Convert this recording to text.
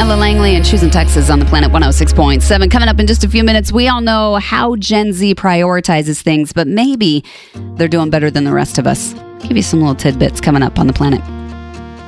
Marla Langley and Choosing Texas on the Planet 106.7. Coming up in just a few minutes, we all know how Gen Z prioritizes things, but maybe they're doing better than the rest of us. Give you some little tidbits coming up on the Planet.